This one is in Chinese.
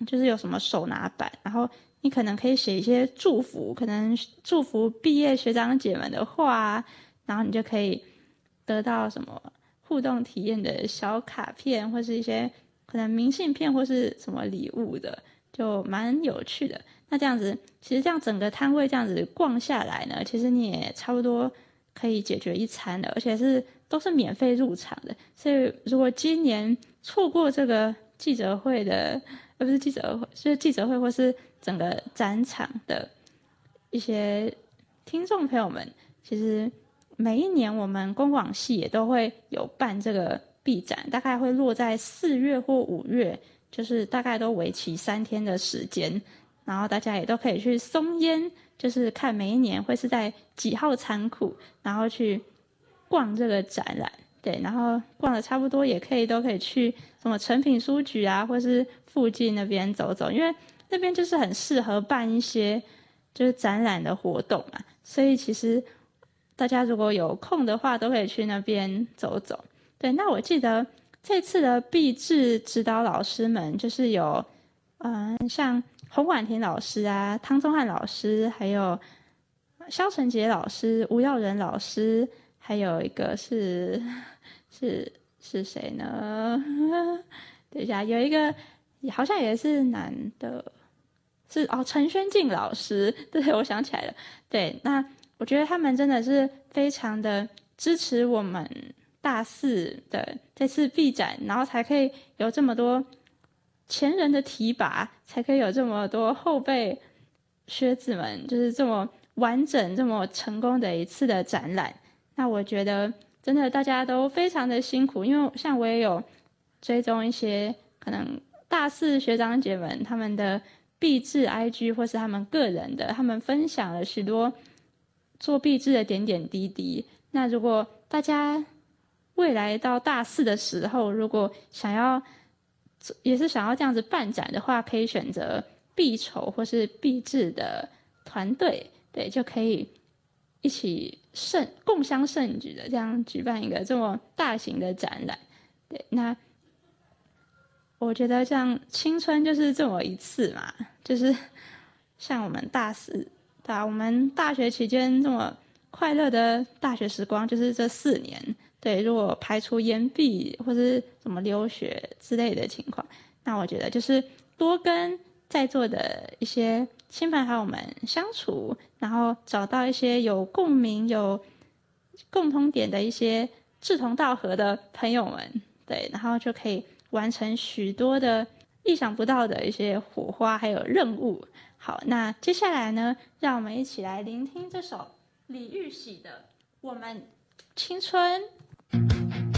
就是有什么手拿版，然后你可能可以写一些祝福，可能祝福毕业学长姐们的话啊，然后你就可以得到什么互动体验的小卡片，或是一些可能明信片或是什么礼物的，就蛮有趣的。那这样子，其实这样整个摊位这样子逛下来呢，其实你也差不多可以解决一餐的，而且都是免费入场的。所以如果今年错过这个记者会的，不是记者会，是记者会或是整个展场的一些听众朋友们，其实每一年我们公广系也都会有办这个毕展，大概会落在4月或5月，就是大概都为期3天的时间。然后大家也都可以去松烟，就是看每一年会是在几号仓库，然后去逛这个展览。对，然后逛的差不多都可以去什么诚品书局啊，或是附近那边走走，因为那边就是很适合办一些就是展览的活动嘛，所以其实大家如果有空的话，都可以去那边走走。对，那我记得这次的毕制指导老师们就是有像洪婉婷老师啊、汤宗翰老师，还有萧晨杰老师、吴耀仁老师，还有一个是谁呢？等一下，有一个好像也是男的，是陈轩静老师。对，我想起来了。对，那我觉得他们真的是非常的支持我们大四的这次毕展，然后才可以有这么多前人的提拔，才可以有这么多后辈学子们，就是这么完整、这么成功的一次的展览。那我觉得真的大家都非常的辛苦，因为像我也有追踪一些可能大四学长姐们他们的毕制 IG 或是他们个人的，他们分享了许多做毕制的点点滴滴。那如果大家未来到大四的时候，如果也是想要这样子办展的话，可以选择毕筹或是毕制的团队，对，就可以一起共襄盛举的这样举办一个这么大型的展览。对，那我觉得像青春就是这么一次嘛，就是像我们大四，对啊，我们大学期间这么快乐的大学时光，就是这4年。对，如果排除延毕或是什么留学之类的情况，那我觉得就是多跟在座的一些亲朋好友们相处，然后找到一些有共鸣、有共同点的一些志同道合的朋友们，对，然后就可以完成许多的意想不到的一些火花还有任务。好，那接下来呢，让我们一起来聆听这首李玉玺的《我们青春》。